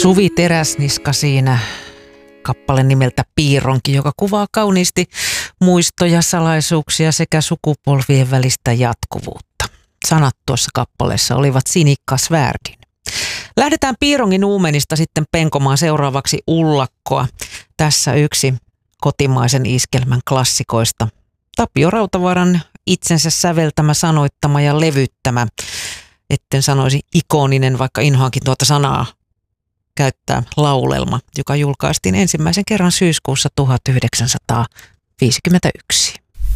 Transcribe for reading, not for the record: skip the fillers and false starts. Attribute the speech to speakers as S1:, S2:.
S1: Suvi Teräsniska siinä, kappale nimeltä Piironki, joka kuvaa kauniisti muistoja, salaisuuksia sekä sukupolvien välistä jatkuvuutta. Sanat tuossa kappaleessa olivat Sinikka Svärdin. Lähdetään Piirongin uumenista sitten penkomaan seuraavaksi ullakkoa. Tässä yksi kotimaisen iskelmän klassikoista. Tapio Rautavaaran itsensä säveltämä, sanoittama ja levyttämä. Etten sanoisi ikoninen, vaikka inhoankin tuota sanaa käyttää, laulelma, joka julkaistiin ensimmäisen kerran syyskuussa 1951.